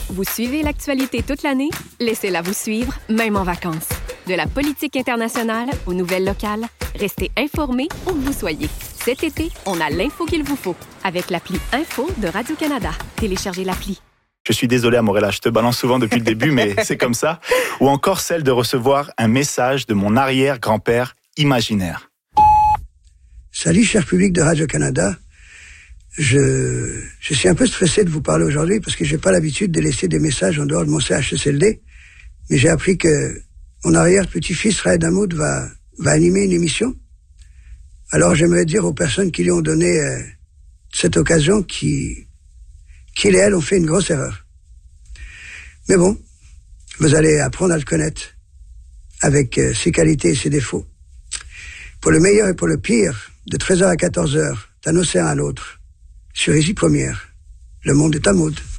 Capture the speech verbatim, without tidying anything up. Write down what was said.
Vous suivez l'actualité toute l'année? Laissez-la vous suivre, même en vacances. De la politique internationale aux nouvelles locales, restez informés où que vous soyez. Cet été, on a l'info qu'il vous faut avec l'appli Info de Radio-Canada. Téléchargez l'appli. Je suis désolé, Amorella, je te balance souvent depuis le début, mais c'est comme ça. Ou encore celle de recevoir un message de mon arrière-grand-père imaginaire. Salut, cher public de Radio-Canada. Je, je suis un peu stressé de vous parler aujourd'hui parce que j'ai pas l'habitude de laisser des messages en dehors de mon C H S L D. Mais j'ai appris que mon arrière-petit-fils, Raed Hamoud, va, va animer une émission. Alors j'aimerais dire aux personnes qui lui ont donné euh, cette occasion qui, qu'il et elle ont fait une grosse erreur. Mais bon, vous allez apprendre à le connaître avec euh, ses qualités et ses défauts. Pour le meilleur et pour le pire, de treize heures à quatorze heures, d'un océan à l'autre, sur Easy Première, le monde est Hamoud.